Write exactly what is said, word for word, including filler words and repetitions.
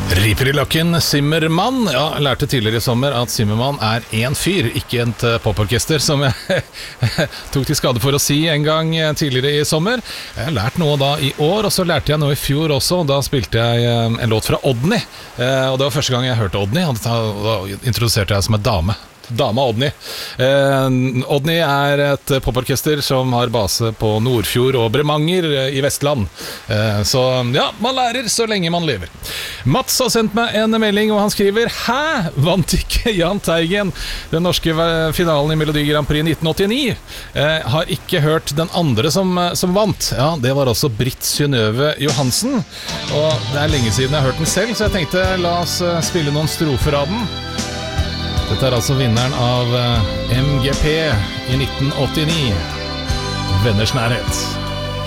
Riper i lakken, Zimmermann. Ja, jeg lærte tidligere i sommer at Zimmermann er en fyr, ikke et poporkester, som jeg tok til skade for å si en gang tidligere i sommer. Jeg har lært noe da i år, og så lærte jeg noe i fjor også. Da spilte jeg en låt fra Odny, og det var første gang jeg hørte Odny, og da introduserte jeg som en dame. Dama Odny. Eh, Odny er et poporkester som har base på Nordfjord og Bremanger i Vestland. Eh, så ja, man lærer så lenge man lever. Mats har sendt meg en melding, og han skriver: Hæ? Vant ikke Jahn Teigen den norske finalen i Melodi Grand Prix nitten åttini? Eh, har ikke hørt den andre som, som vant. Ja, det var også Britt Synnøve Johansen. Og det er lenge siden jeg har hørt den selv, så jeg tenkte la oss spille noen strofer av den. Dette er altså vinneren av M G P i nitten åttini, Venners nærhet.